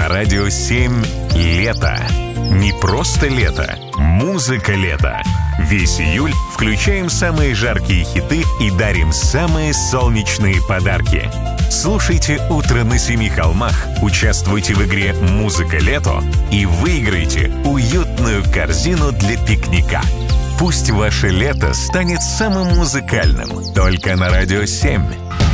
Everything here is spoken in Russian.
На радио 7 лето. Не просто лето, музыка лета. Весь июль включаем самые жаркие хиты и дарим самые солнечные подарки. Слушайте «Утро на семи холмах», участвуйте в игре «Музыка лето» и выиграйте уютную корзину для пикника. Пусть ваше лето станет самым музыкальным. Только на радио 7.